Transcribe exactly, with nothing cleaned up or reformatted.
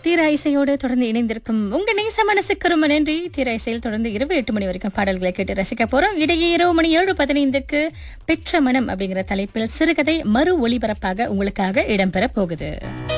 தீரா இசையோடு தொடர்ந்து இணைந்திருக்கும் உங்க நேச மனசுக்கு ரொம்ப நன்றி. தீரா இசையில் தொடர்ந்து இரவு எட்டு மணி வரைக்கும் பாடல்களை கேட்டு ரசிக்க போறோம். இடையே இரவு மணி ஏழு பதினைந்துக்கு பெற்ற மனம் அப்படிங்கிற தலைப்பில் சிறுகதை மறு ஒளிபரப்பாக உங்களுக்காக இடம்பெற போகுது.